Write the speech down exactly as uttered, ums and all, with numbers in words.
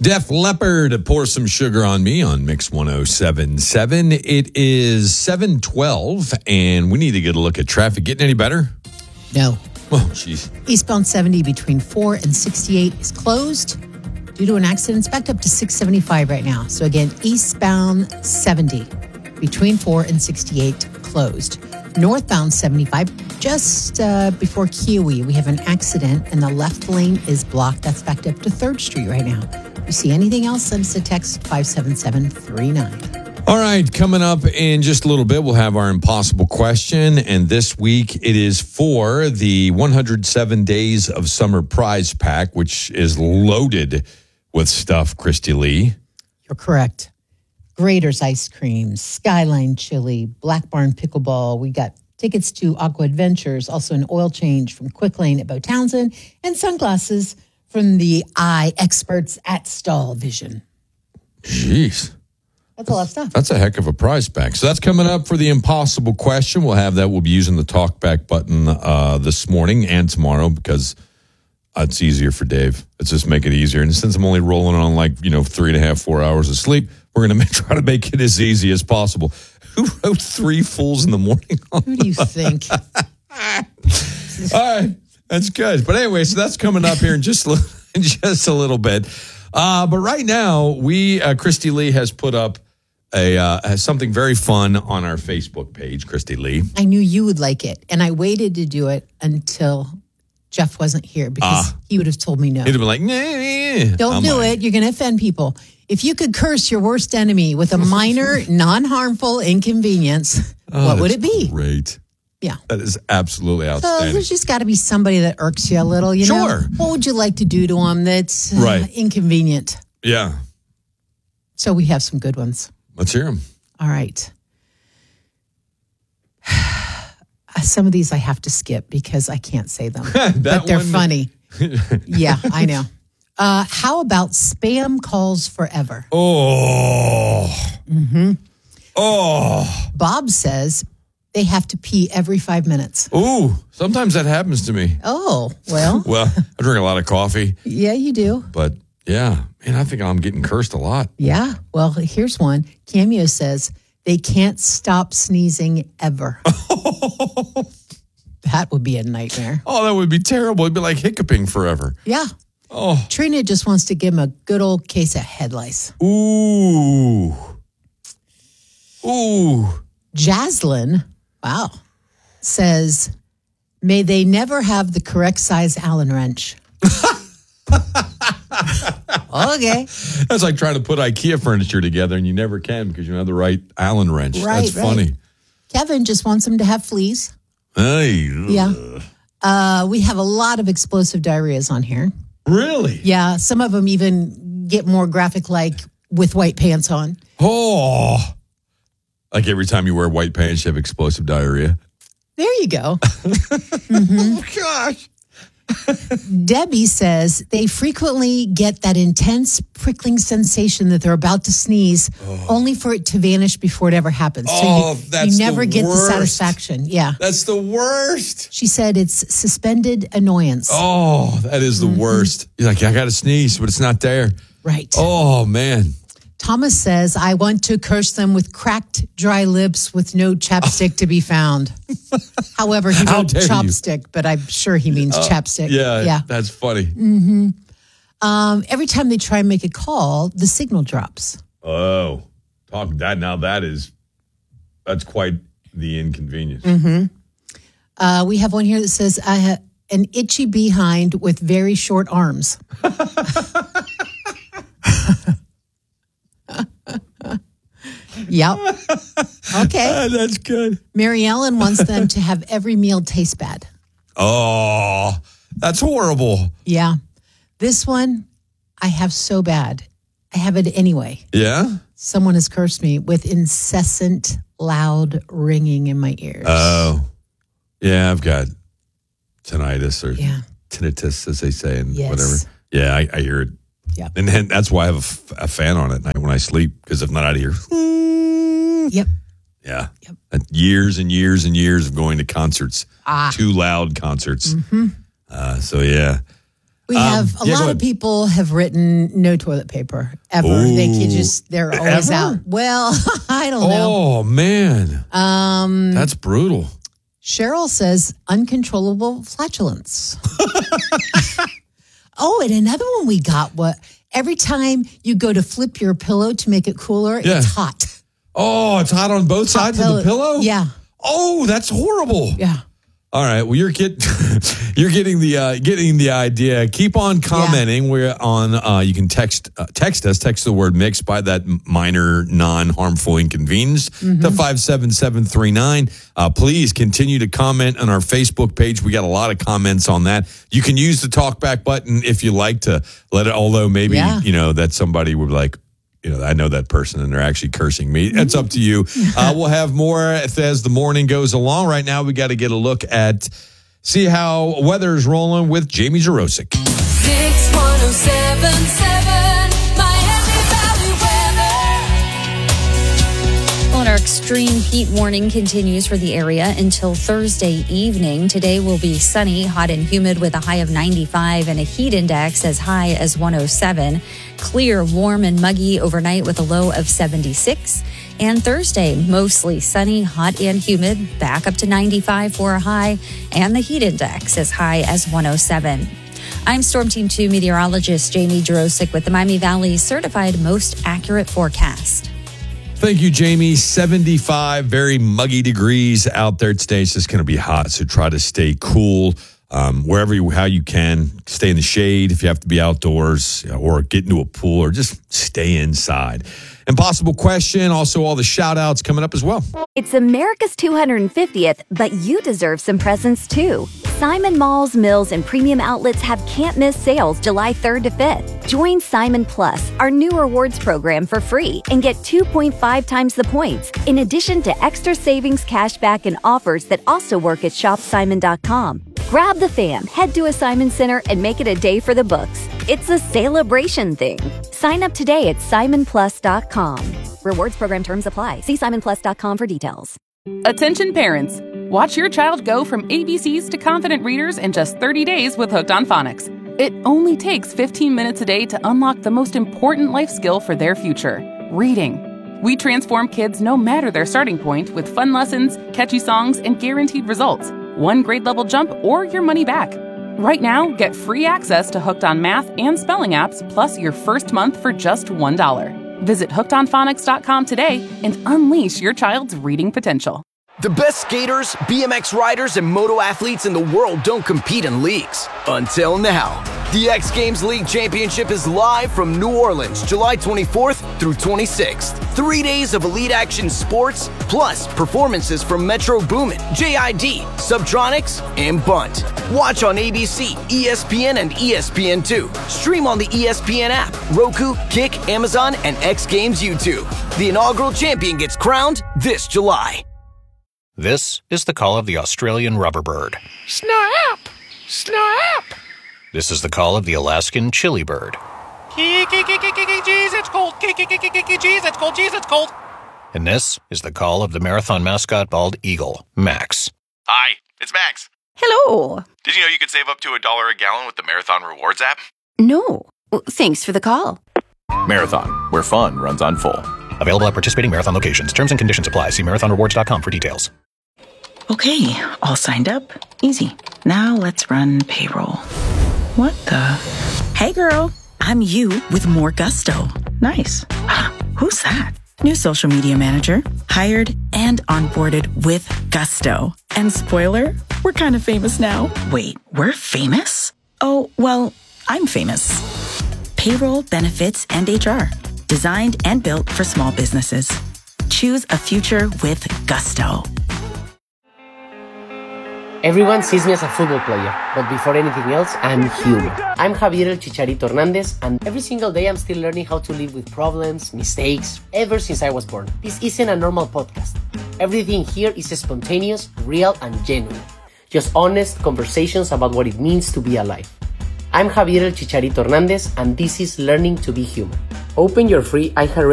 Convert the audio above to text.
Def Leppard, Pour Some Sugar on Me on Mix one oh seven point seven. It is seven twelve, and we need to get a look at traffic. Getting any better? No. Oh, jeez. Eastbound seventy between four and sixty-eight is closed due to an accident. It's backed up to six seventy-five right now. So again, eastbound seventy between four and sixty-eight closed. Northbound seventy-five, just uh, before Kiwi, we have an accident and the left lane is blocked. That's backed up to third Street right now. If you see anything else, send us a text five seven seven three nine. All right, coming up in just a little bit, we'll have our impossible question. And this week it is for the one hundred seven Days of Summer Prize Pack, which is loaded with stuff, Christy Lee. You're correct. Grater's Ice Cream, Skyline Chili, Black Barn Pickleball. We got tickets to Aqua Adventures, also an oil change from Quick Lane at Bo Townsend, and sunglasses from the eye experts at Stall Vision. Jeez. That's a lot of stuff. That's a heck of a prize pack. So that's coming up for the impossible question. We'll have that. We'll be using the talk back button uh, this morning and tomorrow because it's easier for Dave. Let's just make it easier. And since I'm only rolling on like, you know, three and a half, four hours of sleep, we're going to try to make it as easy as possible. Who wrote three fools in the morning? Who do you think? All right. That's good. But anyway, so that's coming up here in just, in just a little bit. Uh, but right now, we, uh, Christy Lee has put up a uh, has something very fun on our Facebook page, Christy Lee. I knew you would like it. And I waited to do it until Jeff wasn't here because uh, he would have told me no. He'd have been like, nah, don't I'm do like, it. You're going to offend people. If you could curse your worst enemy with a minor, non-harmful inconvenience, oh, what would it be? Great. Yeah. That is absolutely outstanding. So there's just got to be somebody that irks you a little, you sure. know? What would you like to do to them that's uh, right. inconvenient? Yeah. So we have some good ones. Let's hear them. All right. Some of these I have to skip because I can't say them. But they're one... funny. Yeah, I know. Uh, how about spam calls forever? Oh. Mm-hmm. Oh. Bob says they have to pee every five minutes. Ooh, sometimes that happens to me. Oh, well. Well, I drink a lot of coffee. Yeah, you do. But, yeah, man, I think I'm getting cursed a lot. Yeah. Well, here's one. Cameo says they can't stop sneezing ever. That would be a nightmare. Oh, that would be terrible. It'd be like hiccuping forever. Yeah. Oh. Trina just wants to give him a good old case of head lice. Ooh. Ooh. Jaslyn, wow, says, may they never have the correct size Allen wrench. Okay. That's like trying to put IKEA furniture together and you never can because you don't have the right Allen wrench. Right, That's right. funny. Kevin just wants him to have fleas. Hey. Yeah. Uh, we have a lot of explosive diarrheas on here. Really? Yeah. Some of them even get more graphic, like with white pants on. Oh. Like every time you wear white pants, you have explosive diarrhea. There you go. Mm-hmm. Oh, gosh. Debbie says they frequently get that intense prickling sensation that they're about to sneeze, oh. only for it to vanish before it ever happens. So oh, you, that's you never the get worst. the satisfaction. Yeah. That's the worst. She said it's suspended annoyance. Oh, that is the mm-hmm. worst. You're like, I got to sneeze, but it's not there. Right. Oh, man. Thomas says, I want to curse them with cracked, dry lips with no chapstick to be found. However, he wrote chopstick, you? But I'm sure he means uh, chapstick. Yeah, yeah, that's funny. Mm-hmm. Um, every time they try and make a call, the signal drops. Oh, talk that now. That is, that's quite the inconvenience. Mm-hmm. Uh, we have one here that says, I have an itchy behind with very short arms. Yep. Okay. Uh, that's good. Mary Ellen wants them to have every meal taste bad. Oh, that's horrible. Yeah. This one, I have so bad. I have it anyway. Yeah? Someone has cursed me with incessant, loud ringing in my ears. Oh. Yeah, I've got tinnitus or yeah. tinnitus, as they say, and yes. whatever. Yeah, I, I hear it. Yeah. And then that's why I have a, f- a fan on at night when I sleep, because if not out of here. Yep. Yeah. Yep. And years and years and years of going to concerts. Ah. Too loud concerts. Mm-hmm. Uh, so, yeah. We have um, a yeah, lot of people have written no toilet paper ever. Ooh. They could just, they're always ever? out. Well, I don't know. Oh, man. Um, That's brutal. Cheryl says uncontrollable flatulence. Oh, and another one we got, what every time you go to flip your pillow to make it cooler, yeah. it's hot. Oh, it's hot on both hot sides pillow. of the pillow? Yeah. Oh, that's horrible. Yeah. All right. Well, you're get, you're getting the uh, getting the idea. Keep on commenting. Yeah. We're on. Uh, you can text uh, text us. Text the word "mix" by that minor, non-harmful inconvenience mm-hmm. to five seven seven three nine. Uh, please continue to comment on our Facebook page. We got a lot of comments on that. You can use the talkback button if you like to let it. Although maybe yeah. you know that somebody would like. You know, I know that person and they're actually cursing me. It's up to you. Uh, we'll have more as the morning goes along. Right now, we got to get a look at, see how weather's rolling with Jamie Jarosik. six one oh seven seven Miami Valley weather. Well, our extreme heat warning continues for the area until Thursday evening. Today will be sunny, hot and humid with a high of ninety-five and a heat index as high as one oh seven. Clear, warm, and muggy overnight with a low of seventy-six. And Thursday, mostly sunny, hot, and humid, back up to ninety-five for a high, and the heat index as high as one oh seven. I'm Storm Team two meteorologist Jamie Jarosik with the Miami Valley's certified most accurate forecast. Thank you, Jamie. seventy-five, very muggy degrees out there today. It's just going to be hot, so try to stay cool. Um, wherever you, how you can, stay in the shade if you have to be outdoors, or get into a pool, or just stay inside. Impossible question. Also, all the shout outs coming up as well. It's America's two hundred fiftieth, but you deserve some presents too. Simon Malls, Mills, and premium outlets have can't miss sales July third to fifth. Join Simon Plus, our new rewards program, for free and get two point five times the points, in addition to extra savings, cashback, and offers that also work at shop simon dot com. Grab the fam, head to a Simon Center, and make it a day for the books. It's a celebration thing. Sign up today at simon plus dot com. Rewards program terms apply. See simon plus dot com for details. Attention parents. Watch your child go from A B Cs to confident readers in just thirty days with Hooked on Phonics. It only takes fifteen minutes a day to unlock the most important life skill for their future, reading. We transform kids no matter their starting point with fun lessons, catchy songs, and guaranteed results. One grade level jump or your money back. Right now, get free access to Hooked on Math and Spelling apps, plus your first month for just one dollar. Visit hooked on phonics dot com today and unleash your child's reading potential. The best skaters, B M X riders, and moto athletes in the world don't compete in leagues. Until now. The X Games League Championship is live from New Orleans, July twenty-fourth through twenty-sixth. Three days of elite action sports, plus performances from Metro Boomin, J I D, Subtronics, and Bunt. Watch on A B C, E S P N, and E S P N two. Stream on the E S P N app, Roku, Kick, Amazon, and X Games YouTube. The inaugural champion gets crowned this July. This is the call of the Australian rubberbird. Snap! Snap! This is the call of the Alaskan chili bird. Jeez, it's cold. Jeez, it's cold. Jeez, it's cold. And this is the call of the marathon mascot bald eagle, Max. Hi, it's Max. Hello. Did you know you could save up to a dollar a gallon with the Marathon Rewards app? No. Well, thanks for the call. Marathon, where fun runs on full. Available at participating Marathon locations. Terms and conditions apply. See marathon rewards dot com for details. Okay, all signed up. Easy. Now let's run payroll. What the? Hey girl, I'm you with more gusto. Nice. Who's that? New social media manager. Hired and onboarded with gusto. And spoiler, we're kind of famous now. Wait, we're famous? Oh, well, I'm famous. Payroll, benefits, and H R. Designed and built for small businesses. Choose a future with gusto. Everyone sees me as a football player, but before anything else, I'm human. I'm Javier El Chicharito Hernandez, and every single day I'm still learning how to live with problems, mistakes, ever since I was born. This isn't a normal podcast. Everything here is spontaneous, real, and genuine. Just honest conversations about what it means to be alive. I'm Javier El Chicharito Hernandez, and this is Learning to be Human. Open your free iHeartRadio